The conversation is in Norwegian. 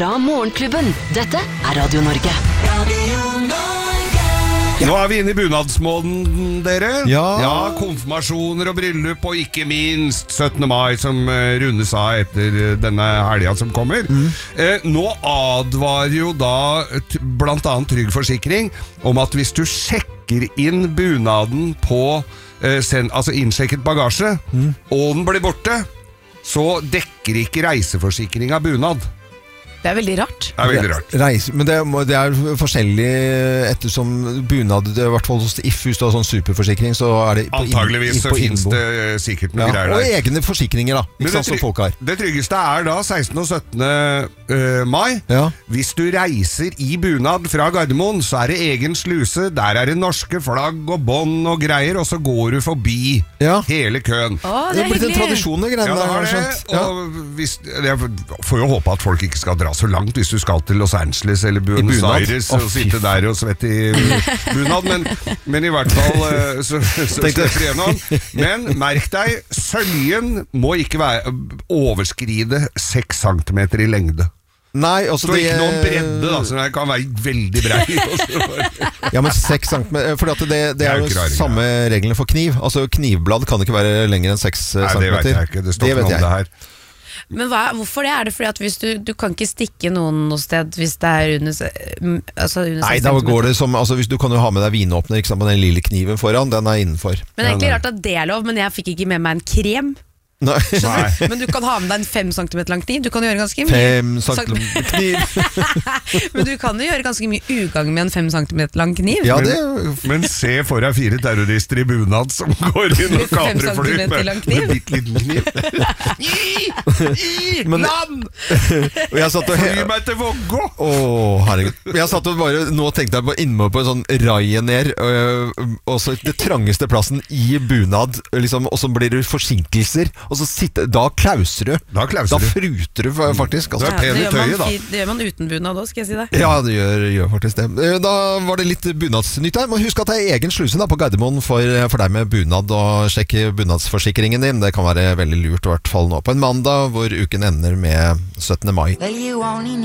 fra Morgenklubben. Dette Radio Norge. Nå vi inne I bunadsmåneden, dere. Ja, konfirmasjoner og bryllup, og ikke minst 17. mai, som rundes av etter denne helgen som kommer. Nå advarer jo da blant annet Trygg Forsikring om at hvis du sjekker inn bunaden på altså innsjekket bagasje, og den blir borte, så dekker ikke reiseforsikring av bunad. Det veldig rart. Det veldig rart. Men det forskjellig ettersom bunad, I hvert fall hos If, hvis du har sånn superforsikring, så det på antageligvis så finnes det sikkert noe greier der. Og egne forsikringer da, ikke sant, som folk har. Det tryggeste da 16. og 17. mai. Hvis du reiser I bunad fra Gardermoen, så det egen sluse, der det norske flagg og bånd og greier, og så går du forbi hele køen. Det blitt en tradisjon, det greiene der, har jeg skjønt. Og jeg får jo håpe at folk ikke skal dra så langt hvis du skal til Los Angeles eller Buenos Aires og sitte der og svette I bunad, men I hvert fall så slipper det gjennom. Men merk deg, søljen må ikke overskride 6 centimeter I lengde. Nei, altså det ikke noen bredde da, så det kan være veldig brei. Ja, men 6 centimeter, for det jo samme reglene for kniv. Altså knivblad kan ikke være lenger enn 6 centimeter. Nei, det vet jeg ikke, det står ikke noe om det her. Men hvorfor det? Det fordi at hvis du kan ikke stikke noen noe sted hvis det under, under Nei, da går det som, altså hvis du kan jo ha med deg vinåpner, ikke sant, med den lille kniven foran, den innenfor. Men det egentlig rart at det lov, men jeg fikk ikke med meg en krem. Nei. Men du kan ha med deg en 5 cm lang kniv. Du kan gjøre ganske mye 5 cm kniv. Men du kan jo gjøre ganske mye ugagn med en 5 cm lang kniv. Ja, men se for deg 4 terrorister I bunad som går inn og kaprer fly med bitt liten kniv. Land! Fly meg til Vågå! Herregud. Jeg satt og bare, nå tenkte jeg på inne på en sånn Ryanair, og så det trangeste plassen I bunad, liksom, og så blir det forsinkelser. Og så da klauser du. Da fruter du faktisk. Altså. Det gjør man uten bunad også, skal jeg si det. Ja, det gjør faktisk det. Da var det litt bunadsnytt her. Men husk at det egen sluse da, på Gardermoen for deg med bunad, og sjekk bunadsforsikringen din. Det kan være veldig lurt, I hvert fall nå på en mandag, hvor uken ender med 17. mai.